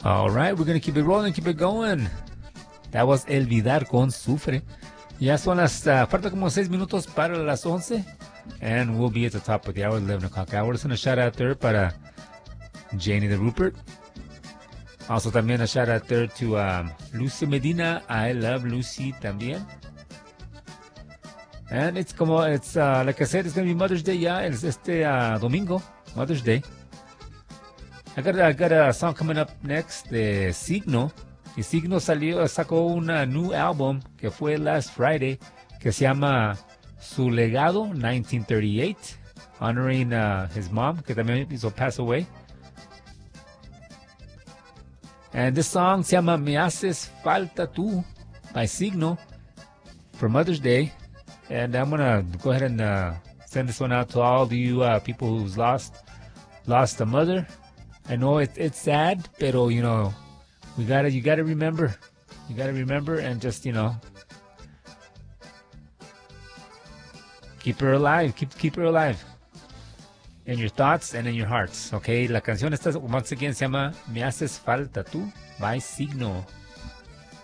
All right, we're going to keep it rolling, keep it going. That was El Vidar con Sufre. Ya son falta como 6 minutos para las 11. And we'll be at the top of the hour, 11 o'clock hour. Just going to shout out there para Janie the Rupert. Also también a shout out there to Lucy Medina. I love Lucy también. And it's like I said, it's going to be Mother's Day ya. It's domingo, Mother's Day. I got a song coming up next de Signo. Y Signo sacó una new album que fue last Friday que se llama Su Legado 1938, honoring his mom que también hizo pass away. And this song se llama Me Haces Falta Tú by Signo for Mother's Day. And I'm gonna go ahead and send this one out to all of you people who's lost a mother. I know it's sad, pero you know, you gotta remember, and just keep her alive, keep her alive in your thoughts and in your hearts. Okay, la canción esta once again se llama Me Haces Falta Tú by Signo.